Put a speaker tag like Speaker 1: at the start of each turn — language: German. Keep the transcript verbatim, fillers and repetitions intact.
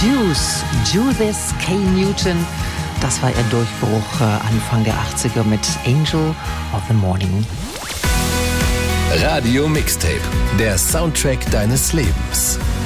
Speaker 1: Juice, Judith K. Newton. Das war ihr Durchbruch äh, Anfang der achtziger mit Angel of the Morning.
Speaker 2: Radio Mixtape, der Soundtrack deines Lebens.